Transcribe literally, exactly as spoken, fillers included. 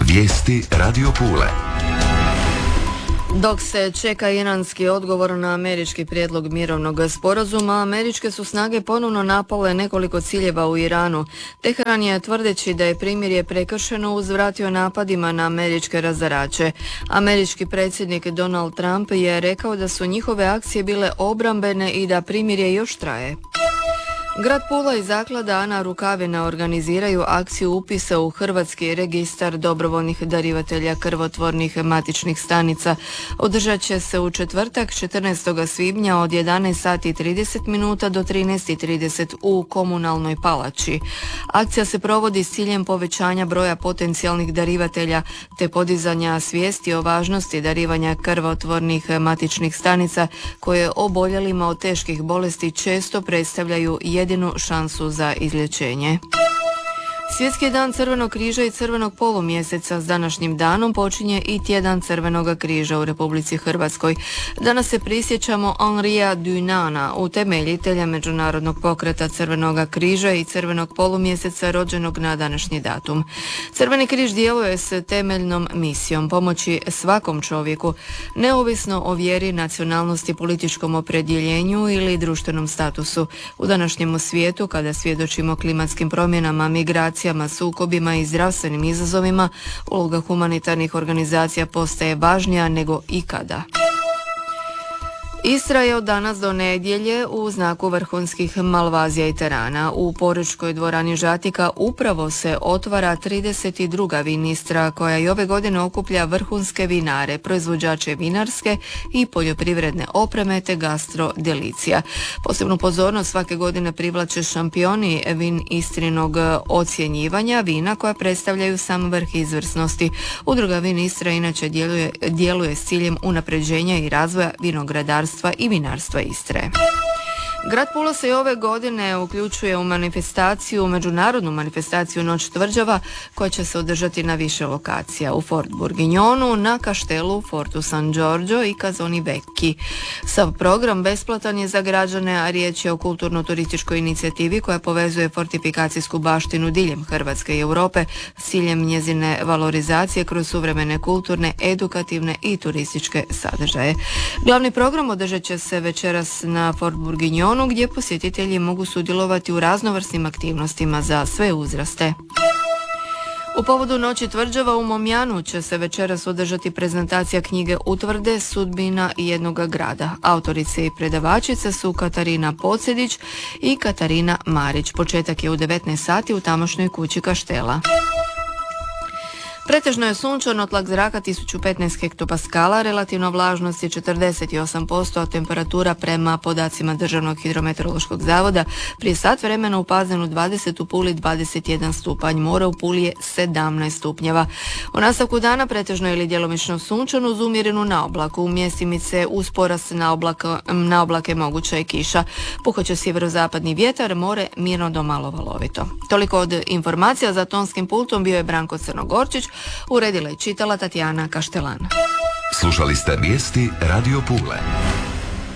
Vijesti Radio Pule. Dok se čeka iranski odgovor na američki prijedlog mirovnog sporazuma, američke su snage ponovno napale nekoliko ciljeva u Iranu. Teheran je, tvrdeći da je primirje prekršeno, uzvratio napadima na američke razarače. Američki predsjednik Donald Trump je rekao da su njihove akcije bile obrambene i da primirje još traje. Grad Pula i zaklada Ana Rukavina organiziraju akciju upisa u Hrvatski registar dobrovoljnih darivatelja krvotvornih matičnih stanica. Održat će se u četvrtak četrnaestog svibnja od jedanaest sati i trideset minuta do trinaest i trideset u Komunalnoj palači. Akcija se provodi s ciljem povećanja broja potencijalnih darivatelja te podizanja svijesti o važnosti darivanja krvotvornih matičnih stanica koje oboljelima od teških bolesti često predstavljaju jedinu šansu za izlječenje. Svjetski dan Crvenog križa i Crvenog polumjeseca s današnjim danom počinje i tjedan Crvenoga križa u Republici Hrvatskoj. Danas se prisjećamo Henria Dunana, utemeljitelja Međunarodnog pokreta Crvenoga križa i Crvenog polumjeseca rođenog na današnji datum. Crveni križ djeluje s temeljnom misijom pomoći svakom čovjeku, neovisno o vjeri, nacionalnosti, političkom opredjeljenju ili društvenom statusu. U današnjem svijetu, kada svjedočimo klimatskim promjenama, migracijama, sukobima i zdravstvenim izazovima, uloga humanitarnih organizacija postaje važnija nego ikada. Istra je od danas do nedjelje u znaku vrhunskih malvazija i terana. U Poručkoj dvorani Žatika upravo se otvara trideset druga vinistra koja i ove godine okuplja vrhunske vinare, proizvođače vinarske i poljoprivredne opreme te gastro delicija. Posebnu pozornost svake godine privlače šampioni vin Istrinog ocjenjivanja, vina koja predstavljaju sam vrh izvrsnosti. Udruga Vin Istra inače djeluje, djeluje s ciljem unapređenja i razvoja vinogradarstva i vinarstva Istre. Grad Pula se i ove godine uključuje u manifestaciju, međunarodnu manifestaciju Noć tvrđava koja će se održati na više lokacija. U Fort Bourguignonu, na Kaštelu, Fortu San Giorgio i Casoni Vecchi. Sav program besplatan je za građane, a riječ je o kulturno-turističkoj inicijativi koja povezuje fortifikacijsku baštinu diljem Hrvatske i Europe s ciljem njezine valorizacije kroz suvremene kulturne, edukativne i turističke sadržaje. Glavni program održat će se večeras na Fort Bourguignonu, gdje posjetitelji mogu sudjelovati u raznovrsnim aktivnostima za sve uzraste. U povodu Noći tvrđava u Momjanu će se večeras održati prezentacija knjige Utvrde, sudbina jednoga grada. Autorice i predavačice su Katarina Podsjedić i Katarina Marić. Početak je u devetnaest sati u tamošnjoj kući Kaštela. Pretežno je sunčano, tlak zraka tisuću petnaest hektopaskala, relativna vlažnost je četrdeset osam posto, a temperatura prema podacima Državnog hidrometeorološkog zavoda prije sat vremena u Pazinu dvadeset, u Puli dvadeset jedan stupanj, more u Puli je sedamnaest stupnjeva. U nastavku dana pretežno ili djelomično sunčano uz umjerenu naoblaku. U mjestimice uz porast naoblaka, naoblake moguća je kiša. Puhat će sjeverozapadni vjetar, more mirno do malo valovito. Toliko od informacija. Za tonskim pultom bio je Branko Crnogorčić. Uredila i čitala Tatjana Kaštelan. Slušali ste vijesti Radio Pule.